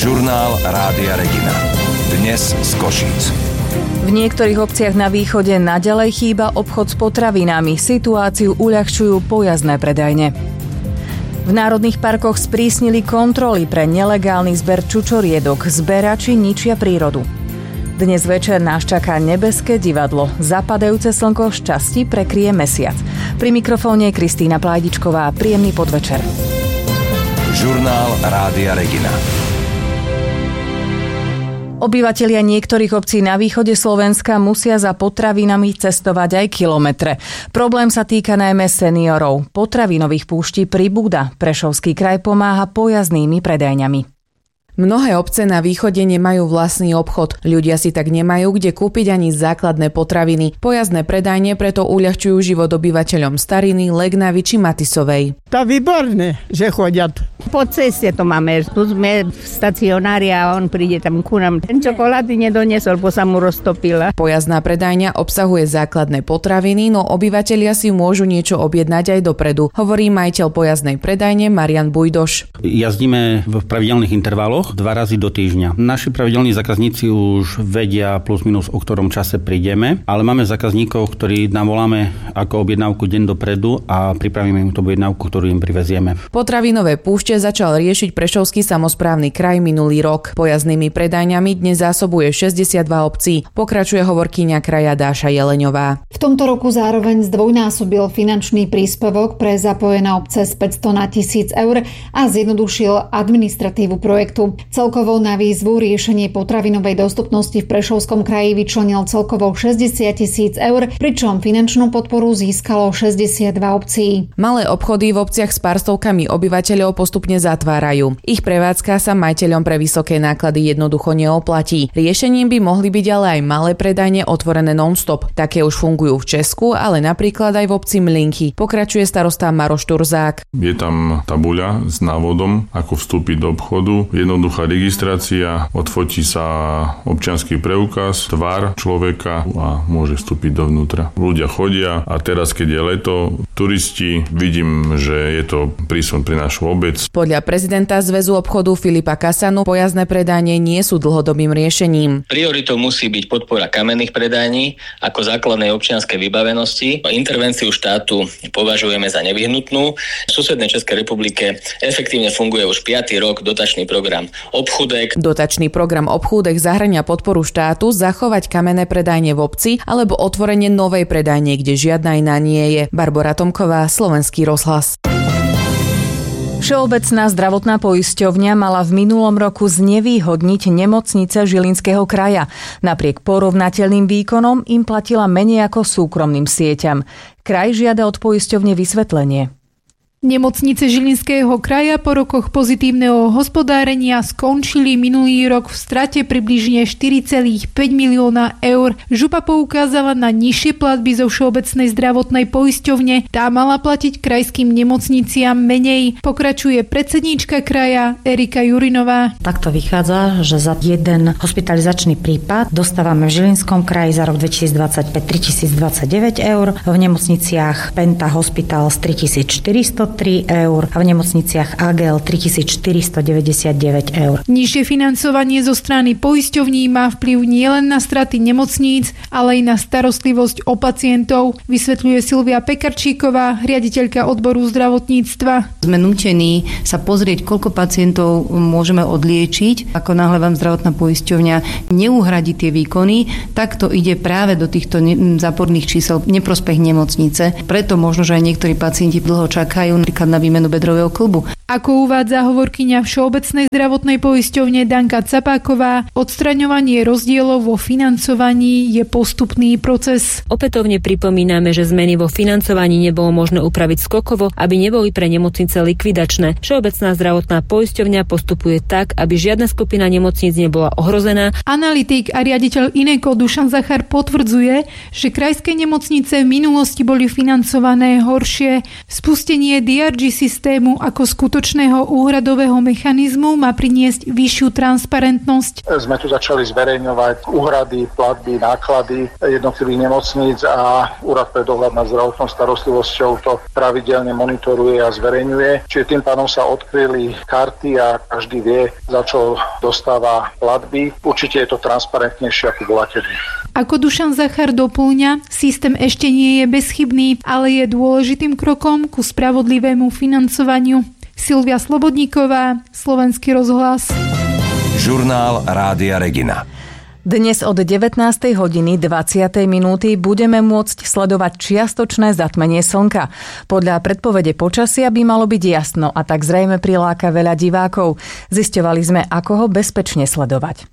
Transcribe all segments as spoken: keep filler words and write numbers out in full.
Žurnál Rádia Regina. Dnes z Košíc. V niektorých obciach na východe naďalej chýba obchod s potravinami. Situáciu uľahčujú pojazdné predajne. V národných parkoch sprísnili kontroly pre nelegálny zber čučoriedok. Zberači ničia prírodu. Dnes večer nás čaká nebeské divadlo. Zapadajúce slnko šťastí prekryje mesiac. Pri mikrofóne je Kristýna Plajdičková. Príjemný podvečer. Žurnál Rádia Regina. Obyvatelia niektorých obcí na východe Slovenska musia za potravinami cestovať aj kilometre. Problém sa týka najmä seniorov. Potravinových púští pribúda. Prešovský kraj pomáha pojazdnými predajňami. Mnohé obce na východe nemajú vlastný obchod. Ľudia si tak nemajú kde kúpiť ani základné potraviny. Pojazdné predajne preto uľahčujú život obyvateľom Stariny, Legnavy či Matisovej. To výborné, že chodia. Po ceste to máme. Tu sme v stacionári a on príde tam ku nám. Ten čokolády nedoniesol, bo sa mu roztopila. Pojazdná predajňa obsahuje základné potraviny, no obyvatelia si môžu niečo objednať aj dopredu, hovorí majiteľ pojazdnej predajne Marian Bujdoš. Jazdíme v pravidelných intervaloch dva razy do týždňa. Naši pravidelní zákazníci už vedia plus minus, o ktorom čase prídeme, ale máme zákazníkov, ktorí nám voláme ako objednávku deň dopredu a pripravíme im tú objednávku, ktorú im privezieme. Potravinové púšte začal riešiť Prešovský samosprávny kraj minulý rok. Pojazdnými predajňami dnes zásobuje šesťdesiatdva obcí. Pokračuje hovorkyňa kraja Dáša Jeleňová. V tomto roku zároveň zdvojnásobil finančný príspevok pre zapojené obce z päťsto na tisíc eur a zjednodušil administratívu projektu. Celkovo na výzvu riešenie potravinovej dostupnosti v Prešovskom kraji vyčlenil celkovo šesťdesiat tisíc eur, pričom finančnú podporu získalo šesťdesiatdva obcí. Malé obchody v obciach s pár stovkami obyvateľov postupne zatvárajú. Ich prevádzka sa majiteľom pre vysoké náklady jednoducho neoplatí. Riešením by mohli byť ale aj malé predajne otvorené non-stop. Také už fungujú v Česku, ale napríklad aj v obci Mlinky. Pokračuje starosta Maroš Turzák. Je tam tabuľa s návodom, ako vstúpiť do obchodu. Jednoduchá registrácia, odfotí sa občiansky preukaz, tvár človeka a môže vstúpiť dovnútra. Ľudia chodia a teraz, keď je leto, turisti, vidím, že je to prísun pri našu obec. Podľa prezidenta Zväzu obchodu Filipa Kasanu pojazdné predajne nie sú dlhodobým riešením. Prioritou musí byť podpora kamenných predajní ako základnej občianskej vybavenosti. Intervenciu štátu považujeme za nevyhnutnú. V susednej Českej republike efektívne funguje už piaty rok dotačný program Obchudek. Dotačný program Obchudek zahŕňa podporu štátu zachovať kamenné predajne v obci alebo otvorenie novej predajne, kde žiadna iná nie je. Barbora Tomková, Slovenský rozhlas. Všeobecná zdravotná poisťovňa mala v minulom roku znevýhodniť nemocnice Žilinského kraja. Napriek porovnateľným výkonom im platila menej ako súkromným sieťam. Kraj žiada od poisťovne vysvetlenie. Nemocnice Žilinského kraja po rokoch pozitívneho hospodárenia skončili minulý rok v strate približne štyri celé päť milióna eur. Župa poukázala na nižšie platby zo Všeobecnej zdravotnej poisťovne. Tá mala platiť krajským nemocniciam menej. Pokračuje predsedníčka kraja Erika Jurinová. Takto vychádza, že za jeden hospitalizačný prípad dostávame v Žilinskom kraji za rok dvetisícdvadsaťpäť tritisícdvadsaťdeväť eur, v nemocniciach Penta Hospital tritisícštyristo tri eur a v nemocniciach á gé el tritisícštyristodeväťdesiatdeväť eur. Nižšie financovanie zo strany poisťovní má vplyv nielen na straty nemocníc, ale aj na starostlivosť o pacientov, vysvetľuje Silvia Pekarčíková, riaditeľka odboru zdravotníctva. Sme nútení sa pozrieť, koľko pacientov môžeme odliečiť. Ako náhle vám zdravotná poisťovňa neuhradí tie výkony, tak to ide práve do týchto záporných čísel neprospech nemocnice. Preto možno, že aj niektorí pacienti dlho čakajú napríklad na výmenu bedrového kĺbu. Ako uvádza hovorkyňa Všeobecnej zdravotnej poisťovne Danka Capáková, odstraňovanie rozdielov vo financovaní je postupný proces. Opätovne pripomíname, že zmeny vo financovaní nebolo možné upraviť skokovo, aby neboli pre nemocnice likvidačné. Všeobecná zdravotná poisťovňa postupuje tak, aby žiadna skupina nemocníc nebola ohrozená. Analytik a riaditeľ Ineko Dušan Zachar potvrdzuje, že krajské nemocnice v minulosti boli financované horšie. Spustenie dé er gé systému ako skutočného úhradového mechanizmu má priniesť vyššiu transparentnosť. Sme tu začali zverejňovať úhrady, platby, náklady jednotlivých nemocníc a Úrad pre dohľad nad zdravotnou starostlivosťou to pravidelne monitoruje a zverejňuje. Čiže tým pádom sa odkryli karty a každý vie, za čo dostáva platby. Určite je to transparentnejšie, ako bola kedy. Ako Dušan Zachar doplňa, systém ešte nie je bezchybný, ale je dôležitým krokom ku spravodlivému financovaniu. Silvia Slobodníková, Slovenský rozhlas. Žurnál Rádia Regina. Dnes od devätnástej hodiny dvadsiatej minúty budeme môcť sledovať čiastočné zatmenie slnka. Podľa predpovede počasia by malo byť jasno a tak zrejme priláka veľa divákov. Zisťovali sme, ako ho bezpečne sledovať.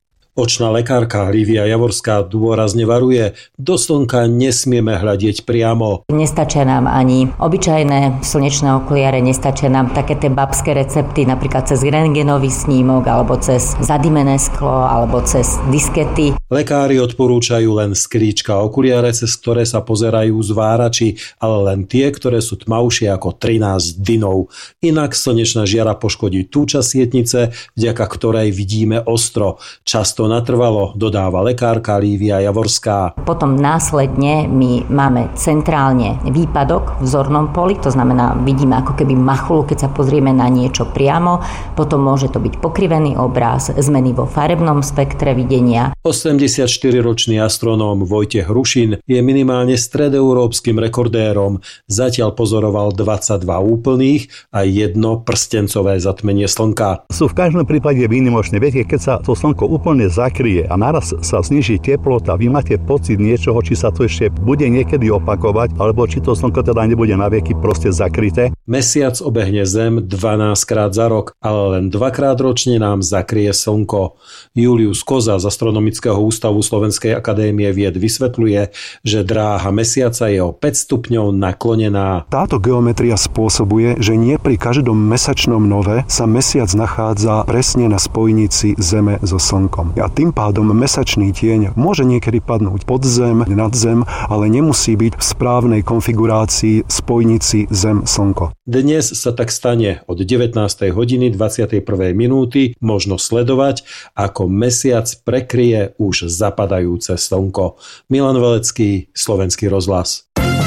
Očná lekárka Lívia Javorská dôrazne varuje, do slnka nesmieme hľadieť priamo. Nestačia nám ani obyčajné slnečné okuliare, nestačia nám také tie babské recepty, napríklad cez rentgenový snímok, alebo cez zadimené sklo, alebo cez diskety. Lekári odporúčajú len skríčka okuliare, cez ktoré sa pozerajú zvárači, ale len tie, ktoré sú tmavšie ako trinásť dynov. Inak slnečná žiara poškodí tú časť sietnice, vďaka ktorej vidíme ostro. Často natrvalo, dodáva lekárka Lívia Javorská. Potom následne my máme centrálne výpadok v zornom poli, to znamená, vidíme ako keby machulu, keď sa pozrieme na niečo priamo. Potom môže to byť pokrivený obraz, zmeny vo farebnom spektre videnia. osemdesiatštyriročný astronóm Vojtech Hrušin je minimálne stredeurópskym rekordérom. Zatiaľ pozoroval dvadsaťdva úplných a jedno prstencové zatmenie slnka. Sú v každom prípade výnimočné. Viete, keď sa to slnko úplne zakrie a naraz sa zniží teplota, vy máte pocit niečoho, či sa to ešte bude niekedy opakovať, alebo či to slnko teda nebude na veky proste zakryté. Mesiac obehne Zem dvanásťkrát za rok, ale len dvakrát ročne nám zakrie slnko. Julius Koza z Astronomického ústavu Slovenskej akadémie vied vysvetľuje, že dráha mesiaca je o päť stupňov naklonená. Táto geometria spôsobuje, že nie pri každom mesačnom nove sa mesiac nachádza presne na spojnici Zeme so slnkom. A tým pádom mesačný tieň môže niekedy padnúť pod Zem, nad Zem, ale nemusí byť v správnej konfigurácii spojnici Zem-Slnko. Dnes sa tak stane. Od devätnástej hodiny dvadsiatej prvej minúty možno sledovať, ako mesiac prekryje už zapadajúce slnko. Milan Velecký, Slovenský rozhlas.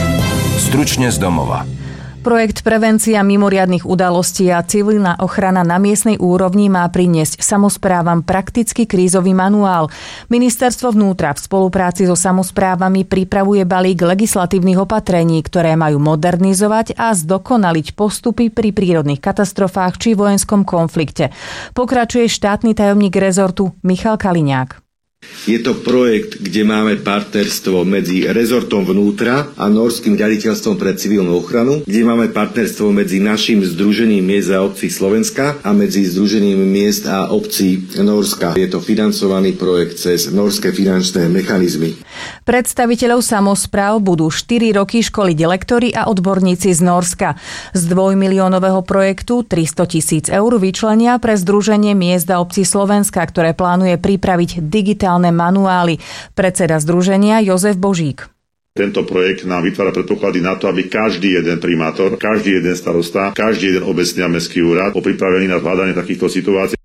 Stručne z domova. Projekt Prevencia mimoriadnych udalostí a civilná ochrana na miestnej úrovni má priniesť samosprávam praktický krízový manuál. Ministerstvo vnútra v spolupráci so samosprávami pripravuje balík legislatívnych opatrení, ktoré majú modernizovať a zdokonaliť postupy pri prírodných katastrofách či vojenskom konflikte. Pokračuje štátny tajomník rezortu Michal Kaliňák. Je to projekt, kde máme partnerstvo medzi rezortom vnútra a Nórskym riaditeľstvom pre civilnú ochranu, kde máme partnerstvo medzi našim Združením miest a obcí Slovenska a medzi Združením miest a obcí Nórska. Je to financovaný projekt cez nórske finančné mechanizmy. Predstaviteľov samospráv budú štyri roky školiť lektori a odborníci z Nórska. Z dvojmiliónového projektu tristo tisíc eur vyčlenia pre Združenie miest a obcí Slovenska, ktoré plánuje pripraviť digitálne manuály. Predseda združenia Jozef Božík. Tento projekt nám vytvára predpoklady na to, aby každý jeden primátor, každý jeden starosta, každý jeden obecný a mestský úrad bol pripravený na zvládanie takýchto situácií.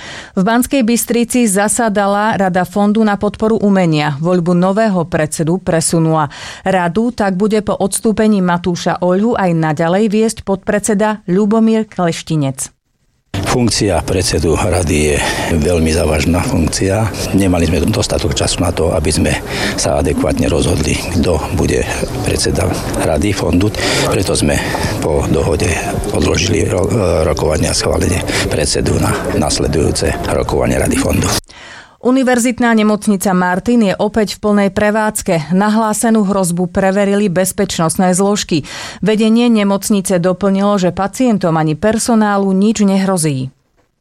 V Banskej Bystrici zasadala Rada Fondu na podporu umenia. Voľbu nového predsedu presunula. Radu tak bude po odstúpení Matúša Oľhu aj naďalej viesť podpredseda Ľubomír Kleštinec. Funkcia predsedu rady je veľmi závažná funkcia. Nemali sme dostatok času na to, aby sme sa adekvátne rozhodli, kto bude predseda rady fondu. Preto sme po dohode odložili ro- rokovanie a schválenie predsedu na nasledujúce rokovanie rady fondu. Univerzitná nemocnica Martin je opäť v plnej prevádzke. Nahlásenú hrozbu preverili bezpečnostné zložky. Vedenie nemocnice doplnilo, že pacientom ani personálu nič nehrozí.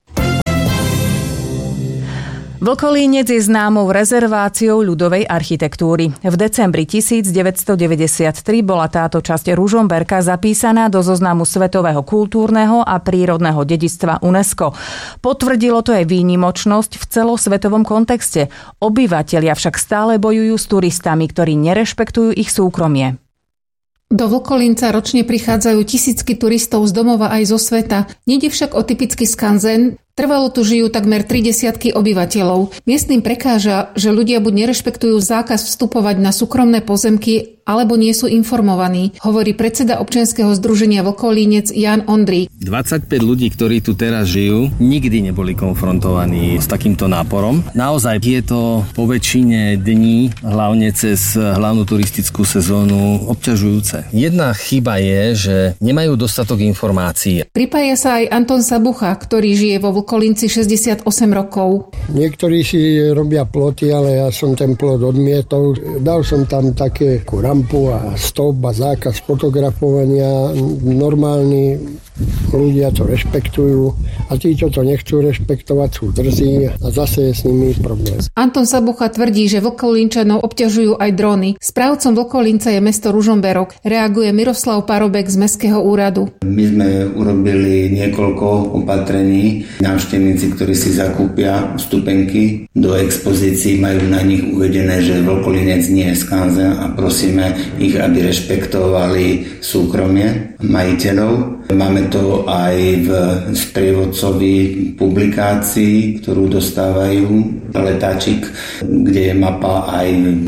Vlkolínec je známou rezerváciou ľudovej architektúry. V decembri devätnásťstodeväťdesiattri bola táto časť Ružomberka zapísaná do zoznamu Svetového kultúrneho a prírodného dedičstva UNESCO. Potvrdilo to aj výnimočnosť v celosvetovom kontexte. Obyvatelia však stále bojujú s turistami, ktorí nerešpektujú ich súkromie. Do Vlkolínca ročne prichádzajú tisícky turistov z domova aj zo sveta. Nejde však o typický skanzen. Trvalo tu žijú takmer tri desiatky obyvateľov. Miestnym prekáža, že ľudia buď nerešpektujú zákaz vstupovať na súkromné pozemky, alebo nie sú informovaní, hovorí predseda občianskeho združenia Vlkolínec Jan Ondrík. dvadsaťpäť ľudí, ktorí tu teraz žijú, nikdy neboli konfrontovaní s takýmto náporom. Naozaj je to po väčšine dní, hlavne cez hlavnú turistickú sezónu, obťažujúce. Jedna chyba je, že nemajú dostatok informácií. Pripája sa aj Anton Sabucha, ktorý žije vo Vlkolínci šesťdesiatosem rokov. Niektorí si robia ploty, ale ja som ten plot odmietol. Dal som tam také rampu a stop a zákaz fotografovania. Normálni ľudia to rešpektujú a tí, čo to nechcú rešpektovať, sú drzí a zase je s nimi problém. Anton Sabucha tvrdí, že Vlkolínčanov obťažujú aj dróny. Správcom Vlkolínca je mesto Ružomberok. Reaguje Miroslav Parobek z Mestského úradu. My sme urobili niekoľko opatrení. Návštevníci, ktorí si zakúpia vstupenky do expozícií, majú na nich uvedené, že Vlkolínec nie je skanzen a prosíme ich, aby rešpektovali súkromie majiteľov. Máme to aj v sprievodcovi publikácii, ktorú dostávajú letáčik, kde je mapa aj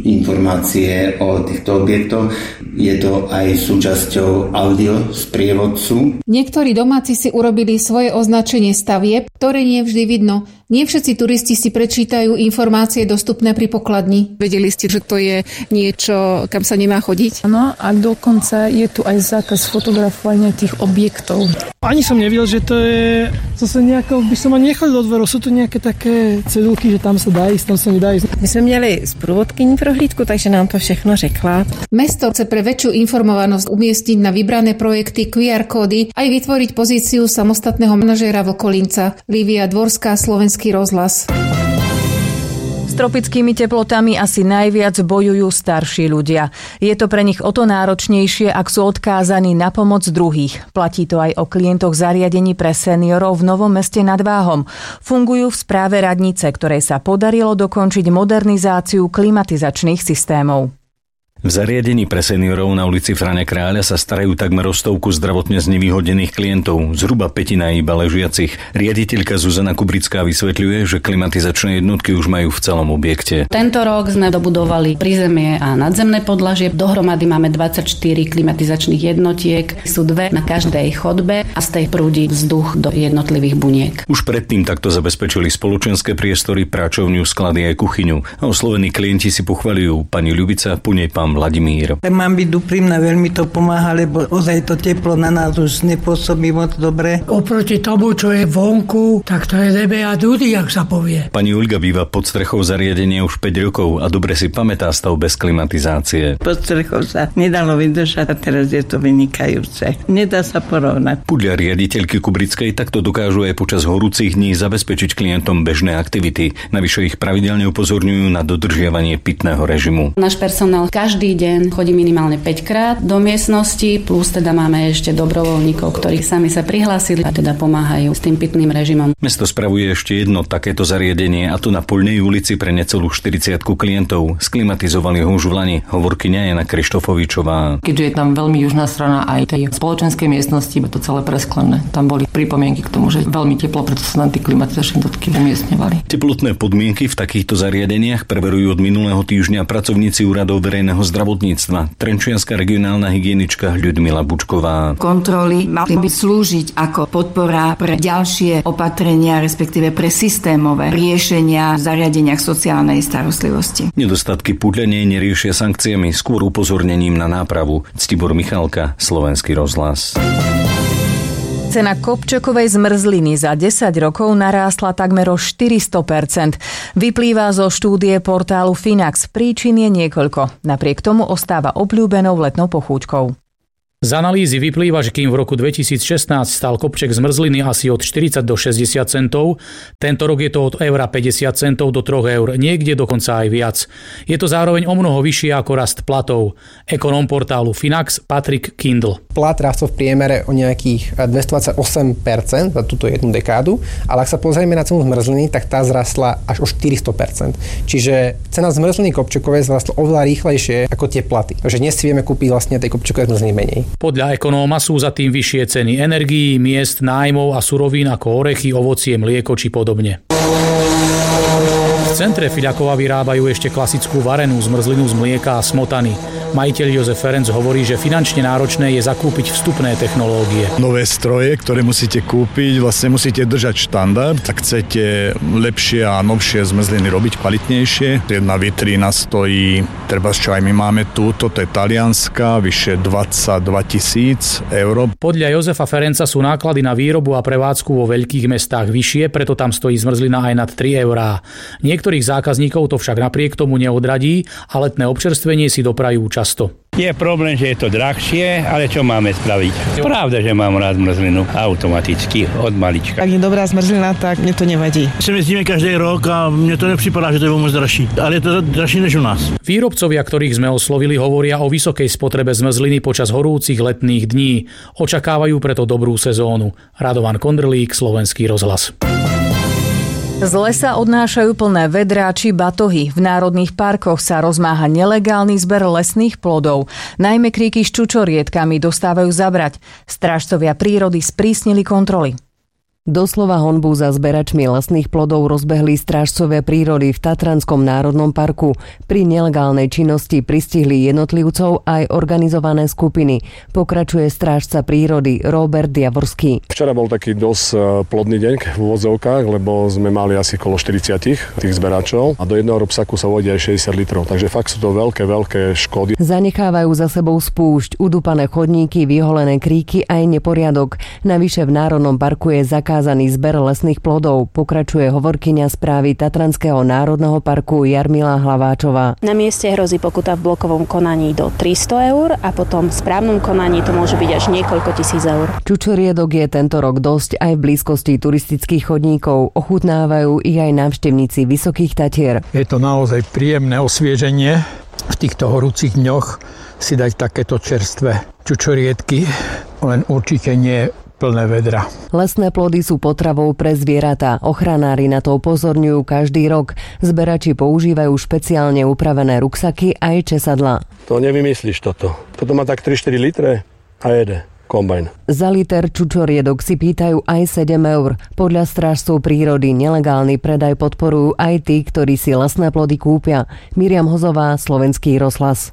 informácie o týchto objektoch. Je to aj súčasťou audio sprievodcu. Niektorí domáci si urobili svoje označenie stavieb, ktoré nie vždy vidno. Nie všetci turisti si prečítajú informácie dostupné pri pokladni. Vedeli ste, že to je niečo, kam sa nemá chodiť? Áno, a dokonca je tu aj zákaz fotografovania tých objektov. Ani som nevidel, že to je zase nejako, by som ani nechodil do dverov. Sú tu nejaké také cedulky, že tam sa dá ísť, tam sa nedá ísť. My sme měli sprůvodkyní prohlídku, takže nám to všechno řekla. Mesto chce pre väčšiu informovanosť umiestniť na vybrané projekty kú ár kódy aj vytvoriť pozíciu samostatného manažéra Vlkolínca. Lívia Dvorská, Slovenský rozhlas. S tropickými teplotami asi najviac bojujú starší ľudia. Je to pre nich o to náročnejšie, ak sú odkázaní na pomoc druhých. Platí to aj o klientoch zariadení pre seniorov v Novom Meste nad Váhom. Fungujú v správe radnice, ktorej sa podarilo dokončiť modernizáciu klimatizačných systémov. V zariadení pre seniorov na ulici Frane Kráľa sa starajú takmer o stovku zdravotne znevýhodnených klientov, zhruba pätina iba ležiacich. Riaditeľka Zuzana Kubrická vysvetľuje, že klimatizačné jednotky už majú v celom objekte. Tento rok sme dobudovali prízemie a nadzemné podlažie. Dohromady máme dvadsaťštyri klimatizačných jednotiek. Sú dve na každej chodbe a z tej prúdi vzduch do jednotlivých buniek. Už predtým takto zabezpečili spoločenské priestory, práčovňu, sklady aj kuchyňu. A oslovení klienti si pochvaľujú pani Ľubica, po nej pán Vladimír. Mám byť úprimná, veľmi to pomáha, lebo ozaj to teplo na nás už nepôsobí moc dobre. Oproti tomu, čo je vonku, tak to je nebe a dúdy, jak sa povie. Pani Olga býva pod strechou zariadenia už päť rokov a dobre si pamätá stav bez klimatizácie. Pod strechou sa nedalo vydržať a teraz je to vynikajúce. Nedá sa porovnať. Podľa riaditeľky Kubrickej takto dokážu aj počas horúcich dní zabezpečiť klientom bežné aktivity. Navyše ich pravidelne upozorňujú na dodržiavanie pitného režimu. Náš personál každý Každý deň chodí minimálne päť krát do miestnosti, plus teda máme ešte dobrovoľníkov, ktorí sami sa prihlásili a teda pomáhajú s tým pitným režimom. Mesto spravuje ešte jedno takéto zariadenie, a to na Poľnej ulici pre necelú štyridsiatku klientov. Sklimatizovali ho už v lani, hovorkyňa Jana Krištofovičová. Keďže je tam veľmi južná strana aj tej spoločenskej miestnosti, je to celé presklené. Tam boli pripomienky k tomu, že veľmi teplo, preto sa tam tí klimatizačné jednotky umiestňovali. Teplotné podmienky v takýchto zariadeniach preverujú od minulého týždňa pracovníci úradov verejného zdravotníctva. Trenčianska regionálna hygienička Ľudmila Bučková. Kontroly mali by slúžiť ako podpora pre ďalšie opatrenia, respektíve pre systémové riešenia v zariadeniach sociálnej starostlivosti. Nedostatky podľa nej neriešia sankciami, skôr upozornením na nápravu. Ctibor Michalka, Slovenský rozhlas. Cena kopčekovej zmrzliny za desať rokov narástla takmer o štyristo percent. Vyplýva zo štúdie portálu Finax. Príčin je niekoľko. Napriek tomu ostáva obľúbenou letnou pochúťkou. Z analýzy vyplýva, že kým v roku dvetisícšestnásť stal kopček zmrzliny asi od štyridsať do šesťdesiat centov, tento rok je to od eura päťdesiat centov do troch eur, niekde dokonca aj viac. Je to zároveň omnoho vyššie ako rast platov. Ekonóm portálu Finax Patrick Kindle. Plat rastol v priemere o nejakých dvestodvadsaťosem percent za túto jednu dekádu, ale ak sa pozrieme na cenu zmrzliny, tak tá zrastla až o štyristo percent. Čiže cena zmrzliny kopčekovej zrastla oveľa rýchlejšie ako tie platy. Takže dnes si vieme kúpiť vlastne tej kopčekovej zmrzliny menej. Podľa ekonóma sú za tým vyššie ceny energií, miest, nájmov a surovín ako orechy, ovocie, mlieko či podobne. V centre Fiľakova vyrábajú ešte klasickú varenú zmrzlinu z mlieka a smotany. Majiteľ Jozef Ferenc hovorí, že finančne náročné je zakúpiť vstupné technológie. Nové stroje, ktoré musíte kúpiť, vlastne musíte držať štandard, tak chcete lepšie a novšie zmrzliny robiť, kvalitnejšie. Jedna vitrína stojí, treba čo aj my máme túto, to je talianska, vyše dvadsaťdva tisíc eur. Podľa Jozefa Ferenca sú náklady na výrobu a prevádzku vo veľkých mestách vyššie, preto tam stojí zmrzlina aj nad tri eurá. Niektorých zákazníkov to však napriek tomu neodradí a letné občerstvenie si doprajú často. Je problém, že je to drahšie, ale čo máme spraviť? Pravda, že mám rád zmrzlinu automaticky od malička. Ak je dobrá zmrzlina, tak mne to nevadí. Sem jezdíme každý rok a mne to nepřipadá, že to je moc dražší, ale je to dražší než u nás. Výrobcovia, ktorých sme oslovili, hovoria o vysokej spotrebe zmrzliny počas horúcich letných dní. Očakávajú preto dobrú sezónu. Radovan Kondrlík, Slovenský rozhlas. Z lesa odnášajú plné vedrá či batohy. V národných parkoch sa rozmáha nelegálny zber lesných plodov. Najmä kríky s čučorietkami dostávajú zabrať. Strážcovia prírody sprísnili kontroly. Doslova honbu za zberačmi lesných plodov rozbehli strážcovia prírody v Tatranskom národnom parku. Pri nelegálnej činnosti pristihli jednotlivcov aj organizované skupiny. Pokračuje strážca prírody Robert Javorský. Včera bol taký dosť plodný deň v úvodzovkách, lebo sme mali asi okolo štyridsať tých zberačov a do jedného rúbsaku sa vojde aj šesťdesiat litrov, takže fakt sú to veľké, veľké škody. Zanechávajú za sebou spúšť, udúpané chodníky, vyholené kríky aj neporiadok. Navyše v národnom parku je zakázaný zakázaný zber lesných plodov, pokračuje hovorkyňa správy Tatranského národného parku Jarmila Hlaváčová. Na mieste hrozí pokuta v blokovom konaní do tristo eur a potom v správnom konaní to môže byť až niekoľko tisíc eur. Čučoriedok je tento rok dosť aj v blízkosti turistických chodníkov. Ochutnávajú ich aj návštevníci Vysokých Tatier. Je to naozaj príjemné osvieženie v týchto horúcich dňoch si dať takéto čerstvé čučoriedky, len určite nie plné vedra. Lesné plody sú potravou pre zvieratá. Ochranári na to upozorňujú každý rok. Zberači používajú špeciálne upravené ruksaky aj česadlá. To nevymyslíš toto. Toto má tak tri štyri litre a jede kombajn. Za liter čučoriedok si pýtajú aj sedem eur. Podľa strážcov prírody nelegálny predaj podporujú aj tí, ktorí si lesné plody kúpia. Miriam Hozová, Slovenský rozhlas.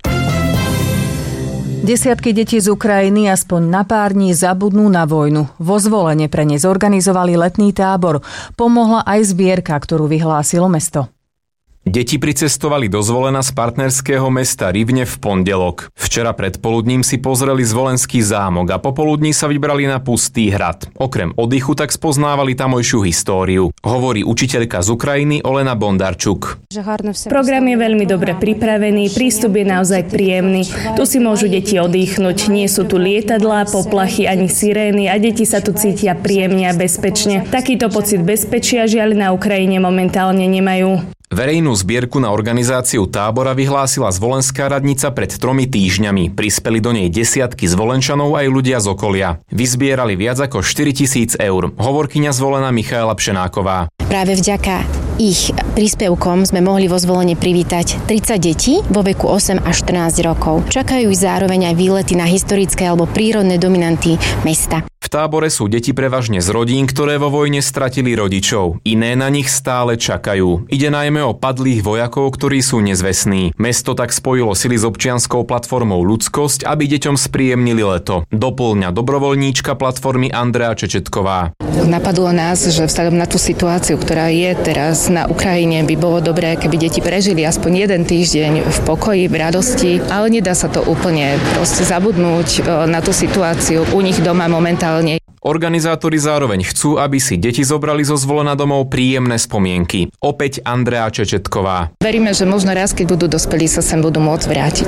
Desiatky detí z Ukrajiny aspoň na pár dní zabudnú na vojnu. Vo Zvolene pre ne zorganizovali letný tábor. Pomohla aj zbierka, ktorú vyhlásilo mesto. Deti pricestovali do Zvolena z partnerského mesta Rivne v pondelok. Včera predpoludním si pozreli Zvolenský zámok a popoludní sa vybrali na Pustý hrad. Okrem oddychu tak spoznávali tamojšiu históriu. Hovorí učiteľka z Ukrajiny Olena Bondarčuk. Program je veľmi dobre pripravený, prístup je naozaj príjemný. Tu si môžu deti oddychnúť, nie sú tu lietadlá, poplachy ani sirény a deti sa tu cítia príjemne a bezpečne. Takýto pocit bezpečia žiaľ na Ukrajine momentálne nemajú. Verejnú zbierku na organizáciu tábora vyhlásila Zvolenská radnica pred tromi týždňami. Prispeli do nej desiatky Zvolenčanov aj ľudia z okolia. Vyzbierali viac ako štyritisíc eur. Hovorkyňa Zvolena Michaela Pšenáková. Práve vďaka ich príspevkom sme mohli vo Zvolene privítať tridsať detí vo veku osem až štrnásť rokov. Čakajú zároveň aj výlety na historické alebo prírodné dominanty mesta. V tábore sú deti prevažne z rodín, ktoré vo vojne stratili rodičov. Iné na nich stále čakajú. Ide najmä o padlých vojakov, ktorí sú nezvestní. Mesto tak spojilo sily s občianskou platformou Ľudskosť, aby deťom spríjemnili leto. Doplňa dobrovoľníčka platformy Andrea Čečetková. Napadlo nás, že vzhľadom na tú situáciu, ktorá je teraz na Ukrajine, by bolo dobré, keby deti prežili aspoň jeden týždeň v pokoji, v radosti, ale nedá sa to úplne proste zabudnúť na tú situáciu u nich doma momentálne. Organizátori zároveň chcú, aby si deti zobrali zo Zvolena domov príjemné spomienky. Opäť Andrea Čečetková. Veríme, že možno raz, keď budú dospelí, sa sem budú môcť vrátiť.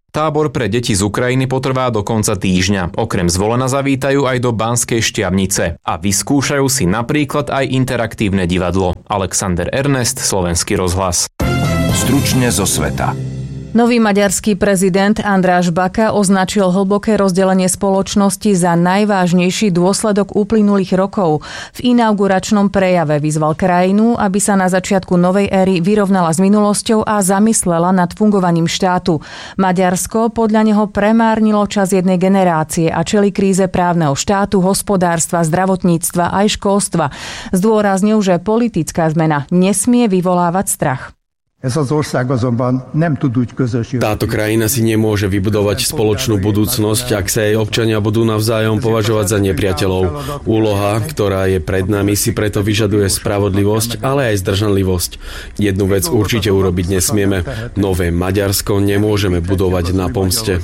Tábor pre deti z Ukrajiny potrvá do konca týždňa. Okrem Zvolena zavítajú aj do Banskej Štiavnice a vyskúšajú si napríklad aj interaktívne divadlo. Alexander Ernest, Slovenský rozhlas. Stručne zo sveta. Nový maďarský prezident András Baka označil hlboké rozdelenie spoločnosti za najvážnejší dôsledok uplynulých rokov. V inauguračnom prejave vyzval krajinu, aby sa na začiatku novej éry vyrovnala s minulosťou a zamyslela nad fungovaním štátu. Maďarsko podľa neho premárnilo čas jednej generácie a čelí kríze právneho štátu, hospodárstva, zdravotníctva aj školstva. Zdôraznil, že politická zmena nesmie vyvolávať strach. Táto krajina si nemôže vybudovať spoločnú budúcnosť, ak sa jej občania budú navzájom považovať za nepriateľov. Úloha, ktorá je pred nami, si preto vyžaduje spravodlivosť, ale aj zdržanlivosť. Jednu vec určite urobiť nesmieme. Nové Maďarsko nemôžeme budovať na pomste.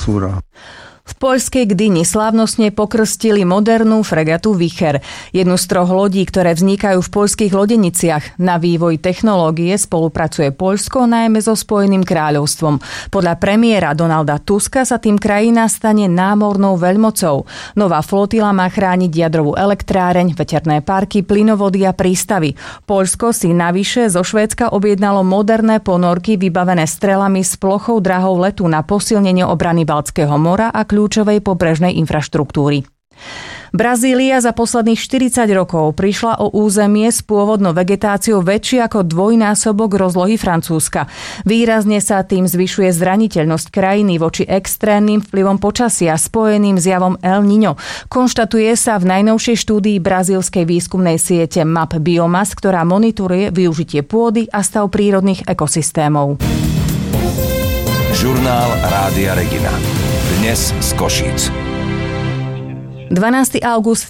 V poľskej Gdyni slávnostne pokrstili modernú fregatu Wicher, jednu z troch lodí, ktoré vznikajú v poľských lodeniciach. Na vývoj technológie spolupracuje Poľsko najmä so Spojeným kráľovstvom. Podľa premiéra Donalda Tuska sa tým krajina stane námornou veľmocou. Nová flotila má chrániť jadrovú elektráreň, veterné parky, plynovody a prístavy. Poľsko si navyše zo Švédska objednalo moderné ponorky vybavené strelami s plochou drahou letu na posilnenie obrany Baltského mora a kľúčovej pobrežnej infraštruktúry. Brazília za posledných štyridsať rokov prišla o územie s pôvodnou vegetáciou väčšie ako dvojnásobok rozlohy Francúzska. Výrazne sa tým zvyšuje zraniteľnosť krajiny voči extrémnym vplyvom počasia spojeným s javom El Niño. Konštatuje sa v najnovšej štúdii brazílskej výskumnej siete Map Biomas, ktorá monitoruje využitie pôdy a stav prírodných ekosystémov. Žurnál Rádia Regina. Dnes z Košíc. dvanásteho augusta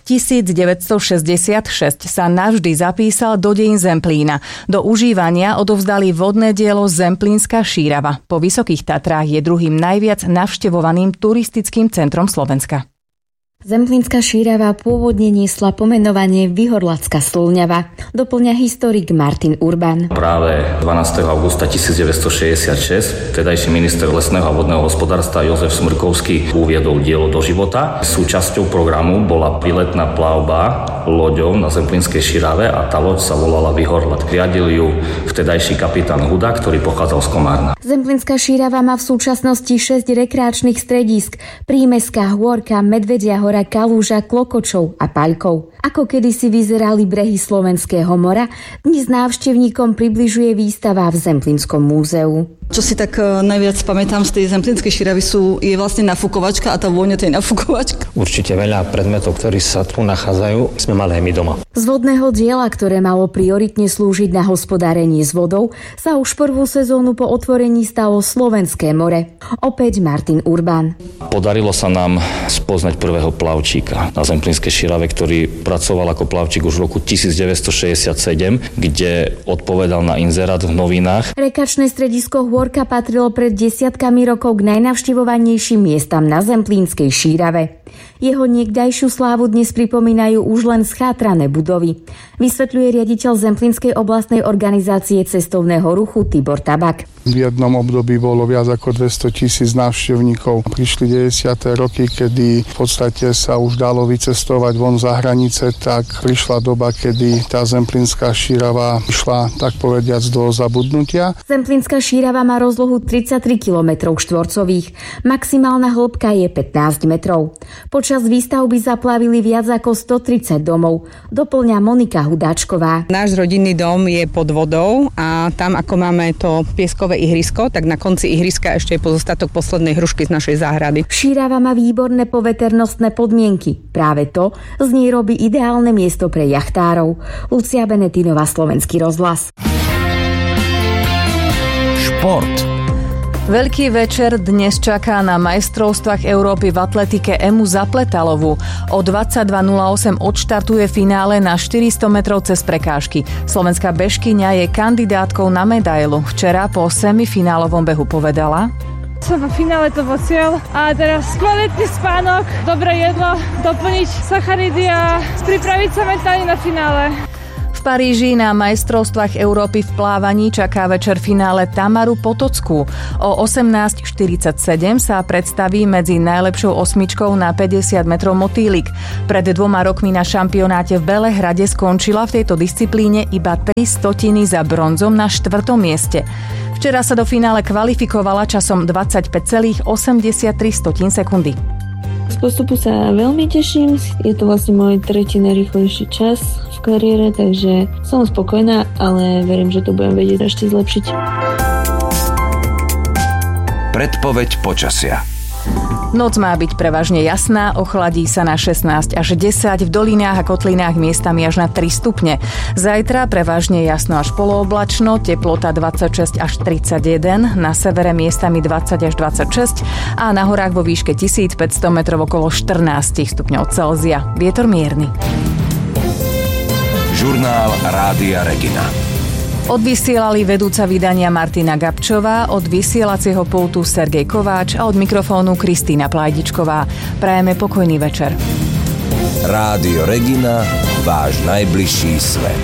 tisícdeväťstošesťdesiatšesť sa navždy zapísal do dejín Zemplína. Do užívania odovzdali vodné dielo Zemplínska šírava. Po Vysokých Tatrách je druhým najviac navštevovaným turistickým centrom Slovenska. Zemplínska šírava pôvodne niesla pomenovanie Vyhorlacká slňava. Doplňa historik Martin Urban. Práve dvanásteho augusta tisícdeväťstošesťdesiatšesť vtedajší minister lesného a vodného hospodárstva Jozef Smrkovský uviedol dielo do života. Súčasťou programu bola výletná plavba loďou na Zemplínskej šírave a tá loď sa volala Vyhorlat. Riadil ju vtedajší kapitán Huda, ktorý pochádzal z Komárna. Zemplínska šírava má v súčasnosti šesť rekreačných stredísk: Prímeská, Hôrka, Medvedia hora, Kalúža, Klokočov a Paľkov. Ako kedysi vyzerali brehy Slovenského mora, dnes návštevníkom približuje výstava v Zemplínskom múzeu. Čo si tak najviac pamätám z tej zemplínskej šíravy sú, je vlastne nafukovačka a tá vôňa tej nafukovačky. Určite veľa predmetov, ktorí sa tu nachádzajú, sme mali aj my doma. Z vodného diela, ktoré malo prioritne slúžiť na hospodárenie s vodou, sa už prvú sezónu po otvorení stalo Slovenské more. Opäť Martin Urban. Podarilo sa nám spoznať prvého plavčíka na Zemplínskej šírave, ktorý pracoval ako plavčík už v roku tisícdeväťstošesťdesiatsedem, kde odpovedal na inzerát v novinách. Rekačné stredisko Hôrka patrilo pred desiatkami rokov k najnavštevovanejším miestam na Zemplínskej šírave. Jeho niekdajšiu slávu dnes pripomínajú už len schátrané budovy. Vysvetľuje riaditeľ Zemplínskej oblastnej organizácie cestovného ruchu Tibor Tabak. V jednom období bolo viac ako dvestotisíc návštevníkov. Prišli deväťdesiate roky, kedy v podstate sa už dalo vycestovať von za hranice, tak prišla doba, kedy tá Zemplínska šírava išla, tak povediac, do zabudnutia. Zemplínska šírava má rozlohu tridsaťtri kilometrov štvorcových. Maximálna hĺbka je pätnásť metrov. Počas výstavby zaplavili viac ako stotridsať domov. Doplňa Monika Hudáčková. Náš rodinný dom je pod vodou a tam, ako máme to pieskové ihrisko, tak na konci ihriska ešte je pozostatok poslednej hrušky z našej záhrady. Šírava má výborné poveternostné podmienky. Práve to z nej robí ideálne miesto pre jachtárov. Lucia Benetínová, Slovenský rozhlas. Šport. Veľký večer dnes čaká na majstrovstvách Európy v atletike Emu Zapletalovú. O dvadsaťdva nula osem odštartuje finále na štyristo metrov cez prekážky. Slovenská bežkyňa je kandidátkou na medailu. Včera po semifinálovom behu povedala: Som v finále to bol cieľ a teraz kvalitný spánok, dobré jedlo, doplniť sacharidy a pripraviť sa mentálne na finále. V V Paríži na majstrovstvách Európy v plávaní čaká večer finále Tamaru Potockú. O osemnásť štyridsaťsedem sa predstaví medzi najlepšou osmičkou na päťdesiat metrov motýlik. Pred dvoma rokmi na šampionáte v Belehrade skončila v tejto disciplíne iba tri stotiny za bronzom na štvrtom mieste. Včera sa do finále kvalifikovala časom dvadsaťpäť celá osemdesiattri sekundy. Z postupu sa veľmi teším, je to vlastne môj tretí najrýchlejší čas v kariére, takže som spokojná, ale verím, že to budem vedieť ešte zlepšiť. Predpoveď počasia. Noc má byť prevažne jasná, ochladí sa na šestnásť až desať, v dolinách a kotlinách miestami až na tri stupne. Zajtra prevažne jasno až polooblačno, teplota dvadsaťšesť až tridsaťjeden, na severe miestami dvadsať až dvadsaťšesť a na horách vo výške tisícpäťsto metrov okolo štrnásť stupňov Celzia. Vietor mierny. Žurnál Rádia Regina. Odvysielali vedúca vydania Martina Gabčová, od vysielacieho pultu Sergej Kováč a od mikrofónu Kristína Plajdičková. Prajeme pokojný večer. Rádio Regina, váš najbližší svet.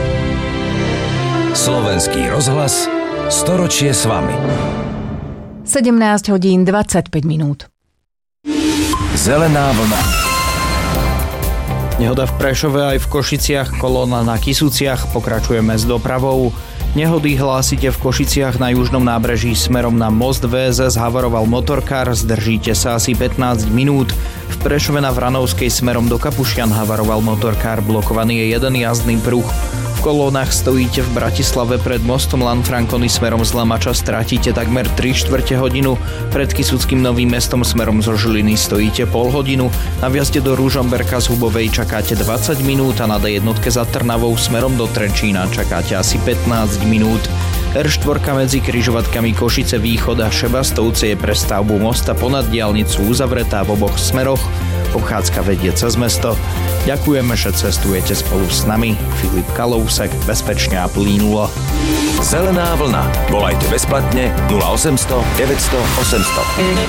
Slovenský rozhlas, storočie s vami. sedemnásť hodín dvadsaťpäť minút. Zelená vlna. Nehoda v Prešove aj v Košiciach, kolóna na Kisúciach, pokračujeme s dopravou. Nehody hlásite v Košiciach na južnom nábreží smerom na most vé es es, havaroval motorkár, zdržíte sa asi pätnásť minút. V Prešove na Vranovskej smerom do Kapušian havaroval motorkár, blokovaný je jeden jazdný pruh. V kolónach stojíte v Bratislave pred mostom Lanfranconi smerom z Lamača, stratíte takmer tri štvrte hodinu. Pred Kisuckým Novým Mestom smerom zo Žiliny stojíte pol hodinu. Na vjazde do Ružomberka z Hubovej čakáte dvadsať minút a na dé jednotke za Trnavou smerom do Trenčína čakáte asi pätnásť minút. er štyri medzi križovatkami Košice Východ a Šebastovce je pre stavbu mosta ponad diaľnicu uzavretá v oboch smeroch. Obchádzka vedie cez mesto. Ďakujeme, že cestujete spolu s nami. Filip Kalousek, bezpečne a plynulo. Zelená vlna. Volajte bezplatne nula osemsto deväťsto osemsto.